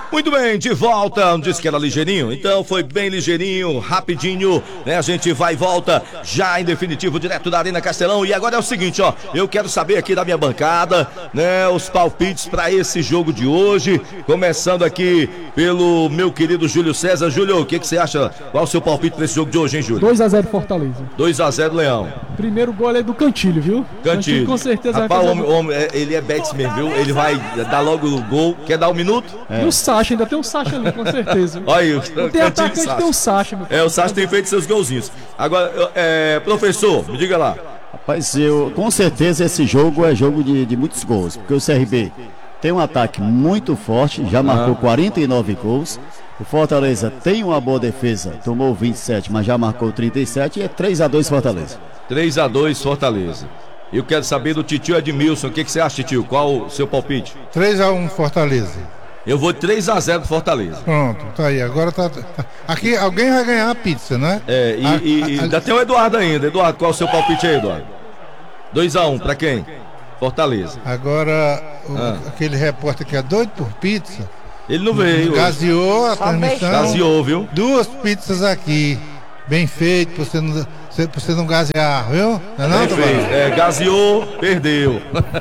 Muito bem, de volta. Não disse que era ligeirinho? Então foi bem ligeirinho, rapidinho, né? A gente vai e volta já em definitivo, direto da Arena Castelão. E agora é o seguinte, ó, eu quero saber aqui da minha bancada, né, os palpites para esse jogo de hoje. Começando aqui pelo meu querido Júlio César. Júlio, o que você acha? Qual o seu palpite para esse jogo de hoje, hein, Júlio? 2-0 Fortaleza. 2-0 Leão. Primeiro gol é do Cantilho, viu? Cantilho. Com certeza Rapaz, vai fazer. ele é Betis mesmo, viu? Ele vai dar logo o gol. Quer dar um minuto? E o Sacha, ainda tem um Sacha ali, com certeza. Olha aí, não tem atacante, tem um Sacha, meu filho. O Sacha tem feito seus golzinhos. Agora, professor, me diga lá. Rapaz, com certeza esse jogo é jogo de muitos gols, porque o CRB tem um ataque muito forte, já marcou 49 gols. O Fortaleza tem uma boa defesa, tomou 27, mas já marcou 37 e é 3-2 Fortaleza. 3-2 Fortaleza. Eu quero saber do Titio Edmilson. O que você acha, Titio? Qual o seu palpite? 3-1 Fortaleza. Eu vou 3-0 Fortaleza. Pronto, tá aí. Agora tá. Aqui alguém vai ganhar a pizza, né? Ainda tem o Eduardo ainda. Eduardo, qual é o seu palpite aí, Eduardo? 2-1, pra quem? Fortaleza. Agora, aquele repórter que é doido por pizza. Ele não veio. Gaseou a transmissão. Gaseou, viu? 2 pizzas aqui. Bem feito, pra você não gasear, viu? Não, bem feito. Gaseou, perdeu.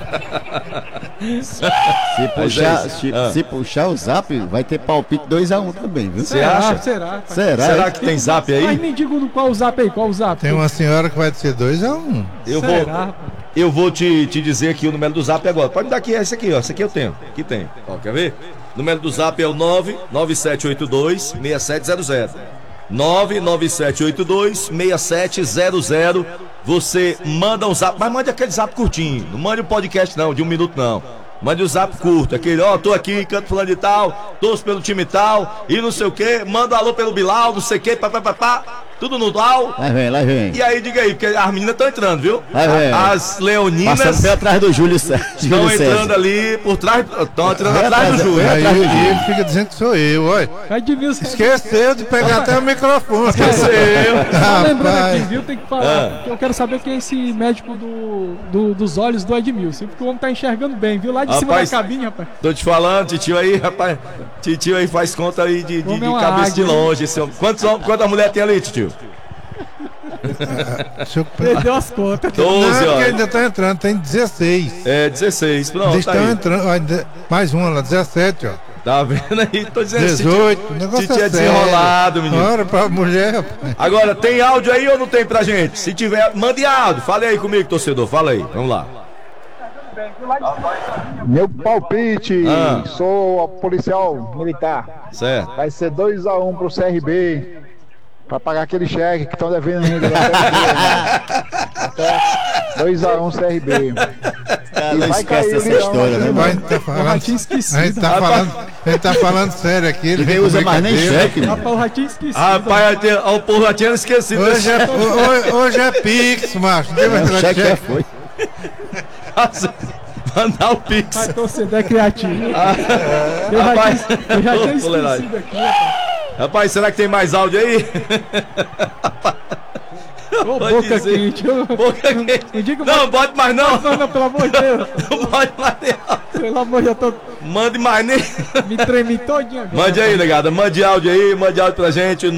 Se puxar o zap, vai ter palpite 2-1 também, viu? Você acha? Será que tem zap aí? Mas me diga qual o zap aí, qual o zap? Tem uma senhora que vai ser 2-1. Eu vou te dizer aqui o número do zap agora. Pode me dar aqui, esse aqui, ó. Esse aqui eu tenho. Aqui tem. Ó, quer ver? O número do zap é o 99782-6700. 99782-6700. Você manda um zap, mas mande aquele zap curtinho. Não mande um podcast não, de 1 minuto não. Mande um zap curto, aquele, tô aqui, canto fulano de tal, torço pelo time tal, e não sei o que, manda um alô pelo Bilal, não sei o que, tudo no tal. Lá vem. E aí, diga aí, porque as meninas estão entrando, viu? As leoninas. Passando bem atrás do Júlio César. Estão entrando ali por trás, estão entrando atrás do Júlio. Aí ele fica dizendo que sou eu, olha. Esqueceu de pegar até o microfone. Esqueceu. Lembrando aqui, viu? Tem que falar. Porque eu quero saber quem é esse médico dos olhos do Edmilson. Porque o homem tá enxergando bem, viu? Lá de cima da cabine, rapaz. Tô te falando, titio aí, rapaz. Titio aí faz conta aí de cabeça de longe. Quantas mulheres tem ali, titio? Perdeu as contas. 12, ó. Ainda tá entrando, tem 16. 16, pronto. Eles estão entrando, mais uma lá, 17, ó. Tá vendo aí? Tô dizendo 18, o negócio é desenrolado, menino. Hora pra mulher, rapaz. Agora, tem áudio aí ou não tem pra gente? Se tiver, mande áudio. Fale aí comigo, torcedor, fala aí, vamos lá. Meu palpite, sou policial militar. Certo. Vai ser 2-1 pro CRB. Pra pagar aquele cheque que estão devendo ainda. 2-1 CRB. Não esquece essa história, né? A gente tá falando sério aqui. Ele nem usa mais nem cheque. Rapaz, o Ratinho esquecido. Rapaz, o povo já tinha esquecido. Hoje é Pix, macho. O cheque já foi. Mandar o Pix. Vai torcedor é criativo. Eu já tinha esquecido aqui, rapaz. Rapaz, será que tem mais áudio aí? Ô, boca quente. Boca quente. Não, pode mais não. Não, pelo amor de Deus. Não pode mais nem. Pelo amor de Deus, Mande mais nem. Me tremi todinho agora. Mande aí, negada. Mande áudio aí, mande áudio pra gente.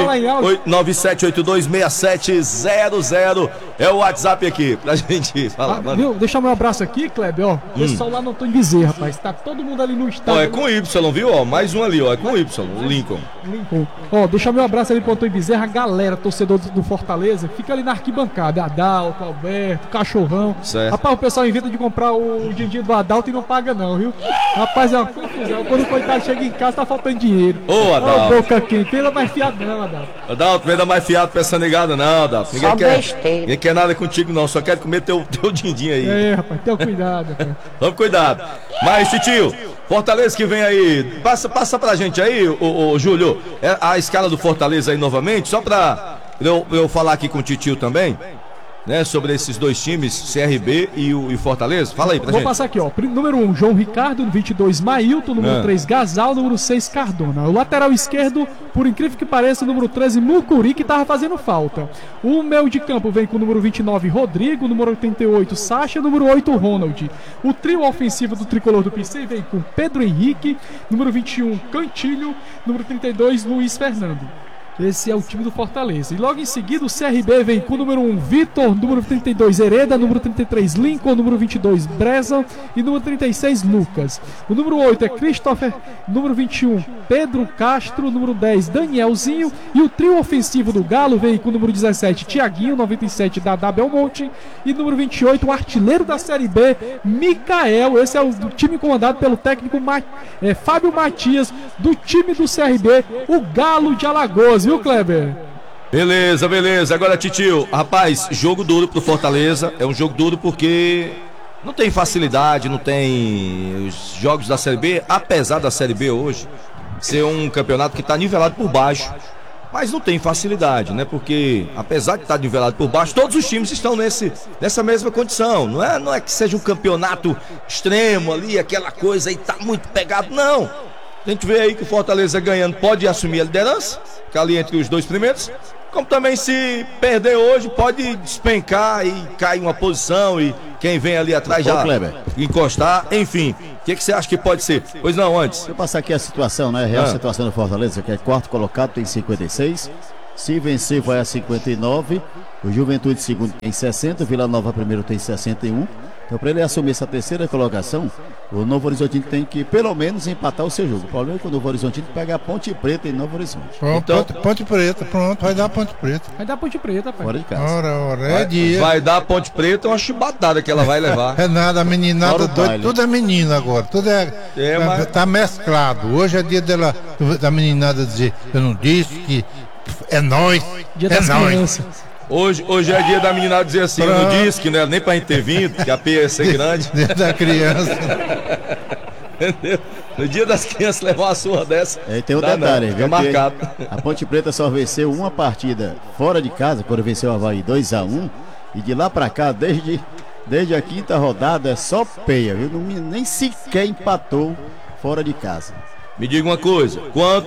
97826700 é o WhatsApp aqui pra gente falar. Viu? Deixa meu abraço aqui, Kleber, ó. O pessoal lá no Antônio Bezerra, rapaz. Tá todo mundo ali no estádio. Ó, é com Y, viu? Ó, mais um ali, ó. É com Y, o Lincoln. Ó, deixa meu abraço ali pro Antônio Bezerra, a galera, torcedor do Fortaleza, fica ali na arquibancada. Adalto, Alberto, Cachorrão. Certo. Rapaz, o pessoal inventa de comprar o din-din do Adalto e não paga não, viu? Rapaz, é uma confusão. Quando o coitado chega em casa, tá faltando dinheiro. Ô, Adalto. Ó, boca quente. Venda mais fiado não, Adalto. Adalto, venda mais fiado pra essa negada não, Adalto. Ninguém quer nada contigo não, só quer comer teu din-din aí. Rapaz, tenha cuidado, rapaz. Tome cuidado. Mas, titio, Fortaleza que vem aí, passa pra gente aí, o Júlio, a escala do Fortaleza aí novamente, só pra eu falar aqui com o titio também. né, sobre esses dois times, CRB e o Fortaleza? Fala aí pra gente. Vou passar aqui, ó. Número 1, João Ricardo. 22, Mailton. Número 3, Gasal. Número 6, Cardona. O lateral esquerdo, por incrível que pareça, o número 13, Mucuri, que tava fazendo falta. O meio de campo vem com o número 29, Rodrigo. Número 88, Sacha. Número 8, Ronald. O trio ofensivo do tricolor do PC vem com Pedro Henrique. Número 21, Cantilho. Número 32, Luiz Fernando. Esse é o time do Fortaleza. E logo em seguida o CRB vem com o número 1, Vitor, número 32, Hereda, número 33, Lincoln, número 22, Breza e número 36, Lucas. O número 8 é Christopher, número 21, Pedro Castro, número 10, Danielzinho. E o trio ofensivo do Galo vem com o número 17, Thiaguinho, 97, Dadá Belmonte e número 28, o artilheiro da Série B, Micael. Esse é o time comandado pelo técnico Fábio Matias, do time do CRB, o Galo de Alagoas. Viu, Kleber? Beleza, beleza. Agora, Titio, rapaz, jogo duro pro Fortaleza. É um jogo duro porque não tem facilidade, não tem os jogos da Série B, apesar da Série B hoje ser um campeonato que tá nivelado por baixo. Mas não tem facilidade, né? Porque, apesar de estar nivelado por baixo, todos os times estão nessa mesma condição. Não é que seja um campeonato extremo ali, aquela coisa aí tá muito pegado, não. A gente vê aí que o Fortaleza ganhando pode assumir a liderança, ficar ali entre os dois primeiros, como também se perder hoje pode despencar e cair uma posição e quem vem ali atrás já encostar, enfim. O que você acha que pode ser? Pois não, antes. Deixa eu passar aqui a situação, né? A real situação do Fortaleza, que é quarto colocado, tem 56. Se vencer vai a 59. O Juventude segundo tem 60. Vila Nova primeiro tem 61. Então, para ele assumir essa terceira colocação, o Novo Horizontino tem que pelo menos empatar o seu jogo. O problema é que o Novo Horizontino pega a Ponte Preta em Novo Horizonte. Pronto, então, Ponte Preta, pronto, vai dar Ponte Preta. Vai dar Ponte Preta, pai. Fora de casa. É dia. Vai dar Ponte Preta, uma chibatada que ela vai levar. É nada, a meninada doida, tudo é menina agora, tudo mas... tá mesclado. Hoje é dia da meninada dizer, eu não disse que é nóis, dia das crianças. Hoje é dia da meninada dizer assim, eu não disse que não era nem pra gente ter vindo, que a pia ia ser grande. Dia da criança. Entendeu? No dia das crianças levar uma surra dessa. É, tem um detalhe, fica marcado. A Ponte Preta só venceu uma partida fora de casa, quando venceu o Avaí 2-1. E de lá pra cá, desde a quinta rodada, é só peia, viu? Nem sequer empatou fora de casa. Me diga uma coisa,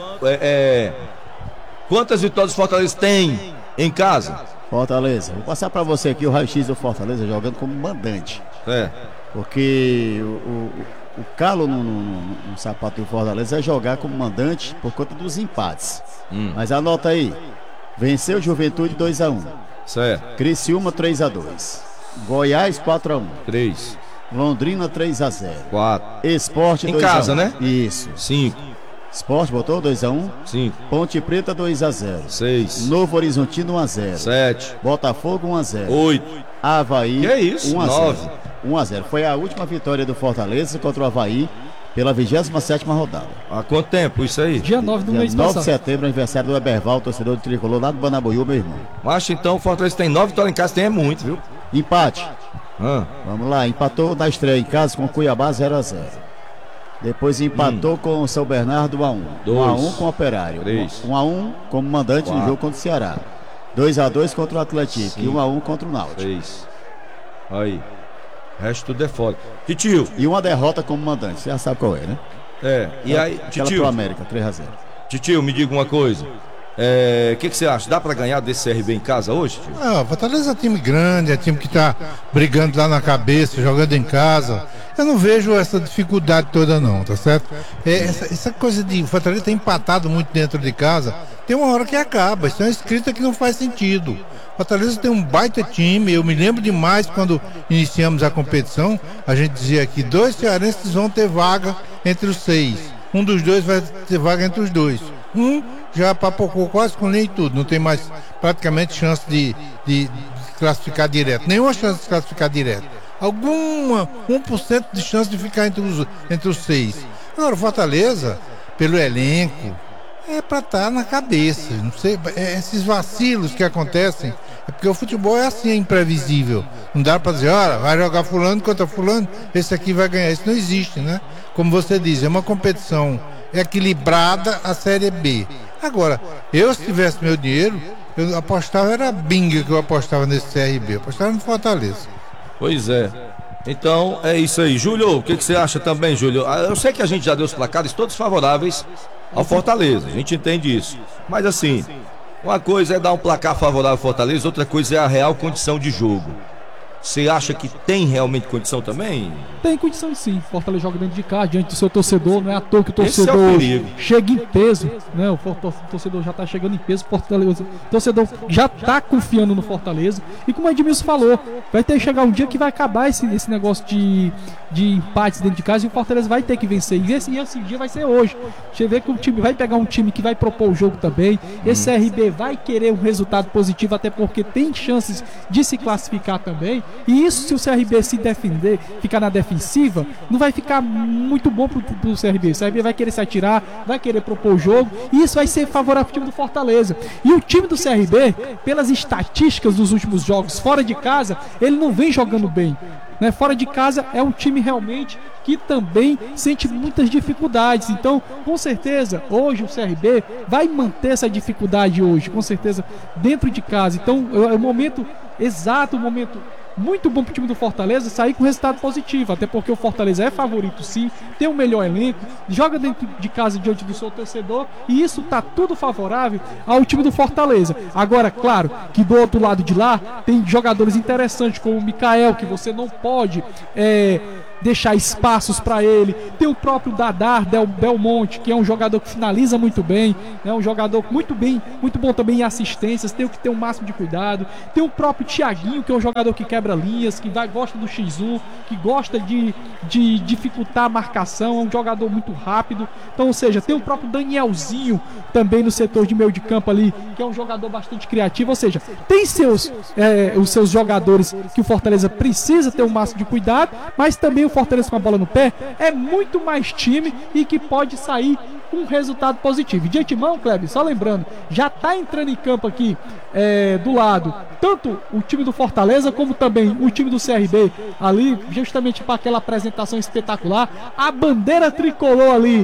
quantas vitórias o Fortaleza tem em casa? Fortaleza, vou passar pra você aqui o raio-x do Fortaleza jogando como mandante. Porque o calo no sapato do Fortaleza é jogar como mandante por conta dos empates. Mas anota aí, venceu Juventude 2-1. Certo. Criciúma 3-2. Goiás 4-1. 3. Londrina 3-0. 4. Sport 2-1. Em casa, né? Isso. 5. Sport botou 2-1. 5. Ponte Preta 2-0. 6. Novo Horizontino 1-0. 7. Botafogo 1-0. 8. Avaí. Que é isso? 9. 1-0. Foi a última vitória do Fortaleza contra o Avaí pela 27ª rodada. Há quanto tempo isso aí? Dia 9 do mês 9 passado. de setembro, aniversário do Eberval, torcedor do Tricolor lá do Banabuiú, meu irmão. Acho então o Fortaleza tem 9 vitórias em casa, tem muito, viu? Empate. Vamos lá, empatou na estreia em casa com o Cuiabá 0-0. Depois empatou com o São Bernardo 1-1. 1-1 com o Operário. 3. 1-1 como mandante no jogo contra o Ceará. 2-2 contra o Atlético. 5. E 1-1 contra o Náutico. 3. Aí. O resto tudo é foda. Titio. E uma derrota como mandante. Você já sabe qual é, né? E aí, Titio. Pro América, 3-0. Titio, me diga uma coisa. O que você acha? Dá pra ganhar desse CRB em casa hoje, tio? Fortaleza é time grande, é time que tá brigando lá na cabeça, jogando em casa. Eu não vejo essa dificuldade toda não, tá certo? Essa coisa de Fortaleza ter empatado muito dentro de casa, tem uma hora que acaba. Isso é uma escrita que não faz sentido. Fortaleza tem um baita time. Eu me lembro demais quando iniciamos a competição, a gente dizia que 2 cearenses vão ter vaga entre os 6. Um dos 2 vai ter vaga entre os 2. Já papocou quase com nem tudo, não tem mais praticamente chance de classificar direto, nenhuma chance de classificar direto, 1% de chance de ficar entre os 6. Agora o Fortaleza, pelo elenco, é para estar na cabeça, não sei, esses vacilos que acontecem, é porque o futebol é assim, é imprevisível, não dá para dizer, olha, vai jogar fulano contra fulano, esse aqui vai ganhar, isso não existe, né? Como você diz, é uma competição equilibrada a Série B. Agora, se tivesse meu dinheiro, eu apostava, era binga que eu apostava nesse CRB, eu apostava no Fortaleza. Pois é. Então é isso aí. Júlio, o que você acha também, Júlio? Eu sei que a gente já deu os placares todos favoráveis ao Fortaleza, a gente entende isso. Mas assim, uma coisa é dar um placar favorável ao Fortaleza, outra coisa é a real condição de jogo. Você acha que tem realmente condição também? Tem condição sim. Fortaleza joga dentro de casa, diante do seu torcedor. Não é à toa que o Esse é o torcedor perigo. chega em peso, né? O torcedor já tá chegando em peso. Fortaleza, o torcedor já tá confiando no Fortaleza. E como o Edmilson falou, vai ter que chegar um dia que vai acabar esse negócio de empates dentro de casa e o Fortaleza vai ter que vencer. E esse dia vai ser hoje. Você vê que o time vai pegar um time que vai propor o jogo também. Esse CRB vai querer um resultado positivo, até porque tem chances de se classificar também. E isso, se o CRB se defender, ficar na defensiva, não vai ficar muito bom pro CRB. O CRB vai querer se atirar, vai querer propor o jogo, e isso vai ser favorável ao time do Fortaleza. E o time do CRB, pelas estatísticas dos últimos jogos fora de casa, ele não vem jogando bem, né? Fora de casa é um time realmente que também sente muitas dificuldades. Então, com certeza, hoje o CRB vai manter essa dificuldade hoje, com certeza, dentro de casa. Então, é o momento exato, o momento muito bom pro time do Fortaleza sair com resultado positivo, até porque o Fortaleza é favorito sim, tem o melhor elenco, joga dentro de casa diante do seu torcedor, e isso tá tudo favorável ao time do Fortaleza. Agora, claro, que do outro lado de lá tem jogadores interessantes como o Mikael, que você não pode deixar espaços para ele. Tem o próprio Dadar Belmonte, que é um jogador que finaliza muito bem, é um jogador muito bom também em assistências, tem que ter o máximo de cuidado. Tem o próprio Thiaguinho, que é um jogador que quebra linhas, que gosta do X1, que gosta de dificultar a marcação, é um jogador muito rápido. Então, ou seja, tem o próprio Danielzinho também no setor de meio de campo ali, que é um jogador bastante criativo. Ou seja, tem os seus jogadores que o Fortaleza precisa ter o máximo de cuidado, mas também o Fortaleza com a bola no pé é muito mais time e que pode sair com um resultado positivo. De antemão, Kleber, só lembrando, já tá entrando em campo aqui do lado, tanto o time do Fortaleza como também o time do CRB ali, justamente para aquela apresentação espetacular, a bandeira tricolor ali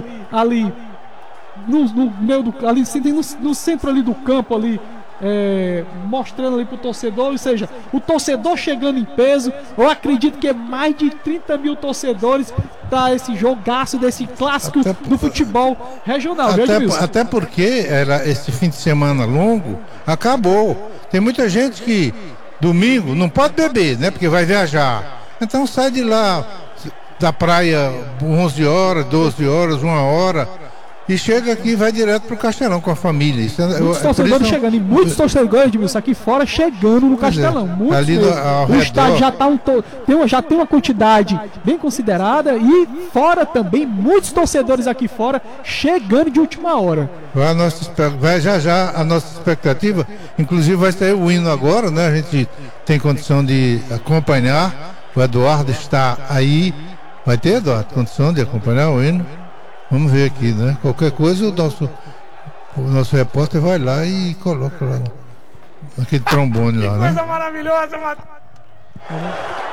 no meio do, ali no centro ali do campo ali, mostrando ali pro torcedor, ou seja, o torcedor chegando em peso. Eu acredito que é mais de 30 mil torcedores para esse jogaço desse clássico do futebol regional. Até porque esse fim de semana longo acabou. Tem muita gente que domingo não pode beber, né? Porque vai viajar. Então sai de lá da praia 11 horas, 12 horas, 1 hora. E chega aqui e vai direto pro Castelão com a família. Muitos torcedores chegando, e muitos torcedores, Edmilson, aqui fora chegando no Castelão. Muitos ali o estádio já tem uma quantidade bem considerada, e fora também, muitos torcedores aqui fora chegando de última hora. Vai já a nossa expectativa, inclusive vai sair o hino agora, né? A gente tem condição de acompanhar. O Eduardo está aí. Vai ter, Eduardo, condição de acompanhar o hino? Vamos ver aqui, né? Qualquer coisa o nosso repórter vai lá e coloca lá aquele trombone lá, né? Coisa maravilhosa,